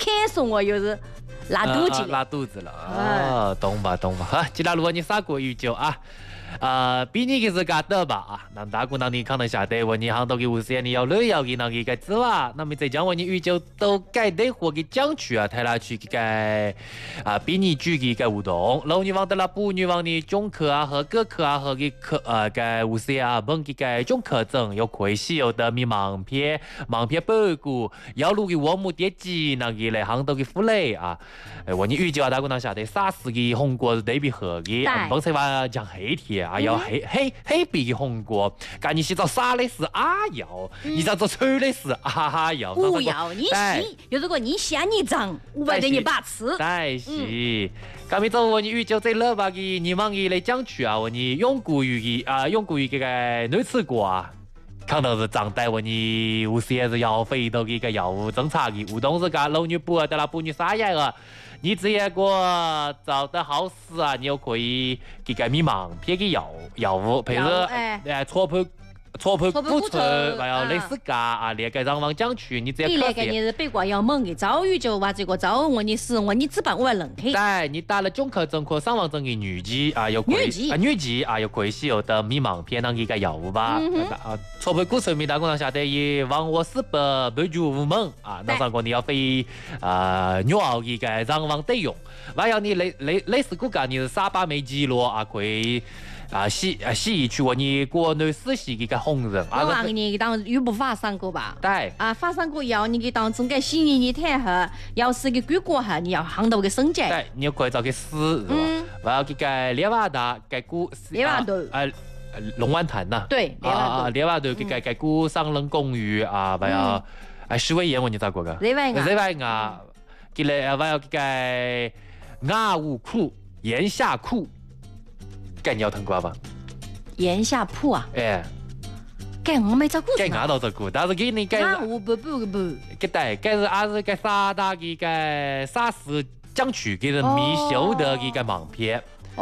钱送我又是拉肚子， 拉肚子了。哦，懂吧。好，今天如果你撒过鱼酒啊。比你嘅是家得吧啊，那大姑娘你可能晓得，我你行到嘅无线你要旅游嘅那个之哇，那么再讲我你宇宙都改得活嘅讲去啊，睇下去嘅比你举嘅活动，老女王得啦不女王的中科啊和各科啊和嘅科嘅无线啊，本嘅中科证有亏稀有的咪盲片报股，要录嘅我目跌机那个嚟行到嘅福利啊，我你宇宙啊大姑娘晓得，啥事嘅红果是对比合嘅，本身话讲黑天。啊，要黑比红果，干你洗澡洒的是药，你这做吹的是药。 不要你洗，有如果你洗你脏，我不得你把吃。 但是，干咪走我你宇宙最热吧嘅，你忙嘅来讲去啊，我你永固于这个内吃过啊。看到是长带我你无些是要费到嘅个药物侦查嘅，无东是个老女不得啦不女啥样个。你只要个找得好事啊，你就可以给个迷茫片嘅药物，譬如搓破骨头，还有类似噶啊，那个让王讲去，你只要那个你是北国要猛的遭遇就把这个遭我你是我你只把我冷黑。 对，你打了中科证或上网证的女籍啊，有女籍啊，有可惜有的迷茫片那个药物吧搓破骨头没打过上下得也往我400半句无门啊，那上个你要飞尿一个让王得用，还有你类似骨干你是沙巴没记录啊可以。洗去我你国内实习一个红人， 我让你当又不发生过吧？ 对发生过要你给当整个洗你天后，要是个归国后，你要行到个升级。 对，你可以找个死是吧？我要给个列瓦达给股列瓦头龙湾潭呐。 对， 列瓦头给个股上人公寓啊，还要徐伟言我你咋过个？ 热外啊，给了我要给个雅武库盐下库。该你要听过吧？ 盐下铺啊！ 哎， 该我没找过。 该俺都找过，但是给你该我不。 该是还是该啥大的该啥事讲去给人迷修的一个盲片。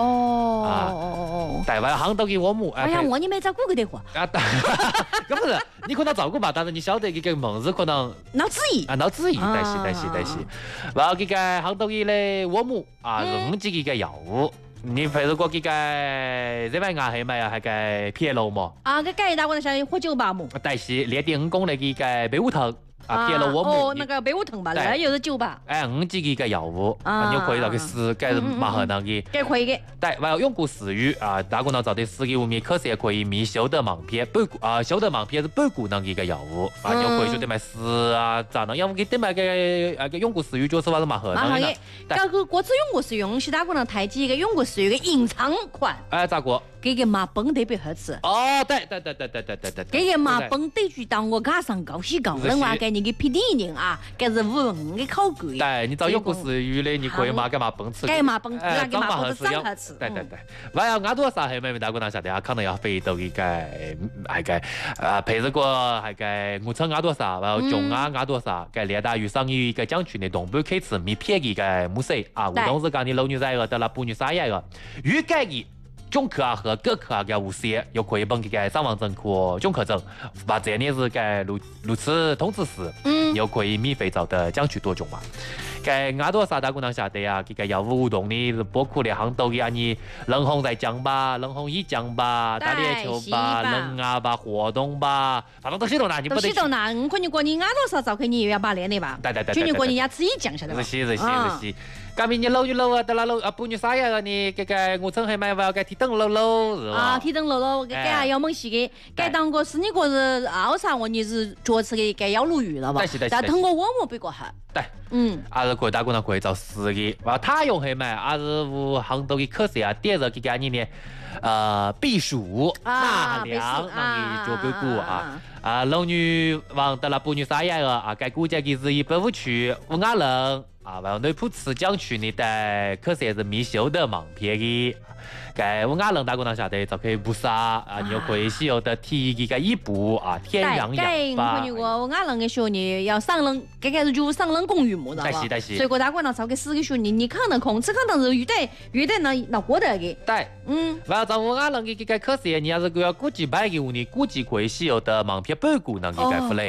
台湾行到给我们。 哎呀，我你没找过个的货。 不是，你可能找过吧？但是你晓得这个梦是可能脑子疑脑子疑，但是，然后这个行到给嘞我们用这个药物。你譬如过几个日本牙黑咪啊，系个撇路么？ 个介大我想喝酒吧么？ 但是2.5公里嘅贝乌藤撇路我们那个贝乌藤吧，那又是酒吧。 5几个药物你可以那个试，该是蛮好那个。 该可以的。 对，还有用过食鱼大姑娘找的4个面，可是也可以迷修德盲片，修德盲片是半股那个药物你可以就得买试咋能？要不给得买个用过食鱼就是话是蛮好的。 蛮好的。这个国资用过食用，是大姑娘抬起一个用过食鱼的隐藏款。 咋过？ 这个麻崩特别好吃。 对。 这个麻崩得去当我嘎上高喜高，人话给你个皮底人啊，这是5的考过。 对，你找用过食鱼的，你可以买个麻崩吃。 给麻崩，那个麻崩是真好吃。 对。还有俺多啥还没大姑娘晓得啊？可能要飞到一个譬如过系个我称俺多啥，还有中俺多啥，个列大鱼上一个将军的东北开始没撇一个木水我当时讲你老女仔个得了不女啥样个，预计的。中科和各科嘅无线又可以帮嘅上网证和中科证，或者你是嘅如此通知时，又可以免费找的奖取多种嘛。嘅阿多啥大姑娘晓得啊？嘅业务活动呢，包括你行到嘅你冷红在讲吧，冷红一讲吧，打猎球吧，冷啊吧，活动吧，反正都系统啦，你不得。 系统啦，我可能过年阿多少照片你又要把练的吧？ 对。 去年过年要吃一讲晓得吧？ 是。咁明年老得啦老不你啥样个你这个我称还买要个提灯楼是吧？ 提灯楼，这还要猛洗的，该当个是你个是熬啥我你是做吃的该要鲈鱼了吧？但通过我们别个哈。 对，是可以打工人可以找4个，他用还买，是无杭州的科学第二个你呢避暑纳凉那个做个股老女往得了不女啥样个该估计嘅是150区5亚人。往内埔吃江区呢，在可是是米修的盲片的，该我亚人大姑娘晓得就可以不杀你又可以使用的提一个一步天然养吧。 我亚人的学呢要上人，该开始就上人公寓么，知道吧？所以大姑娘找个4个学你看得空，只看到是遇得那过得的。 对，完了找我亚人的个可是你要是要估计买给你估计可以使用的盲片半股能给盖出来。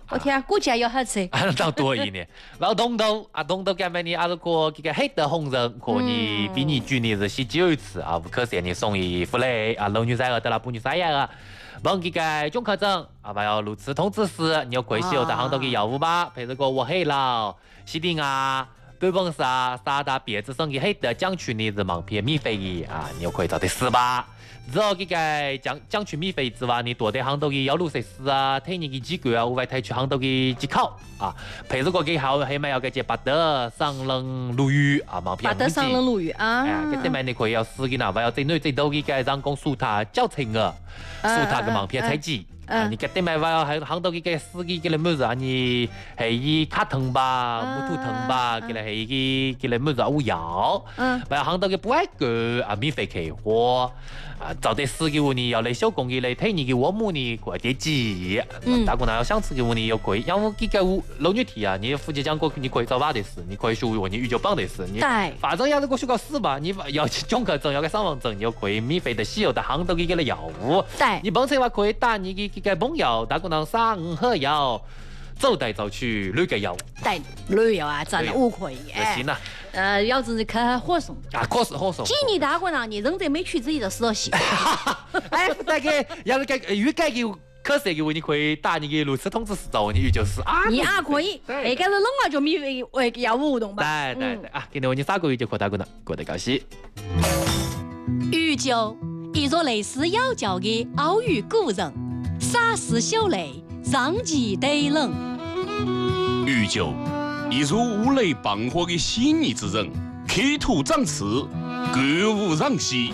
我天啊，估计还要好吃。 当多一点。然后东豆干嘛呢？如果这个黑的红人，可你比你去年是喜酒一次啊，不可惜你送一福利啊，老女仔的得了不女仔呀。问这个中考证啊，还要如此通知时，你要贵些有在杭州的药物吧？譬如说我黑了，西丁啊。日本是啊，三大别致生意黑的奖区呢是盲片免费的啊，你又可以找得死吧。之后这个奖区免费之外，你多在杭州的药路设施啊，推你的机构啊，无外推去杭州的机考啊。譬如说给后后面要个巴德上冷鲈鱼啊，盲片。 巴德上冷鲈鱼啊。 哎，这点嘛你可以要试个呐，还要最内最多的个人工数他教程的，数他个盲片采集。你这点嘛要还杭州个司机个来么子啊？你系以卡腾吧、木土腾吧，个来系个来么子无药。还有杭州个不爱个啊，免费开火啊，找得司机你要来小工的来推你个我母呢，快点急。大姑娘要想吃个你要可以，因为这个老女提啊，你夫妻讲过你可以找爸的事，你可以学我你预就帮的事，你反正要是过去个死吧，你要中考证要个上网证，你就可以免费的使用到杭州个药物。你本身话可以打你个。这个猛药，大姑娘3盒药，走来走去6个药。 对，旅游啊，真的我可以。 行了。 要是去火送。 啊，火送。 今年大姑娘，你人在没去自己的死了戏。 哎，大概要是预改给可是给你可以打你个如此通知是找你就是啊。 你啊可以，那个是弄了就免费为药物活动吧。 对啊，今天我你3个月就可大姑娘过得高兴。 玉酒，一座类似妖教的澳语古人。沙石秀雷，上气对冷。 玉酒，一如五雷傍火的细腻之人，刻土长刺，歌舞让西。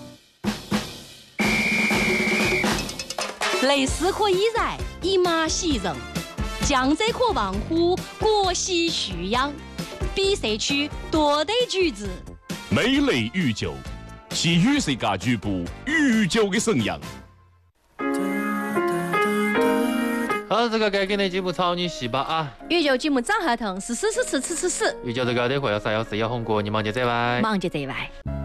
雷丝可以染，一马喜人；江浙可望乎，国喜徐扬。比赛区多得举子， 美雷玉酒，是雨水家局部玉酒的声扬。 好，这个该给你节目操你洗吧啊！ 预酒节目张合同是。预酒这个待会要啥要谁要红过，你忙就这外。 忙就这外。